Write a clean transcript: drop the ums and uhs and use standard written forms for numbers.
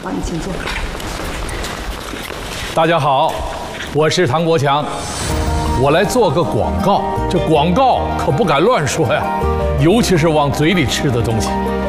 好，你请坐。 大家好，我是唐国强，我来做个广告。这广告可不敢乱说呀，尤其是往嘴里吃的东西。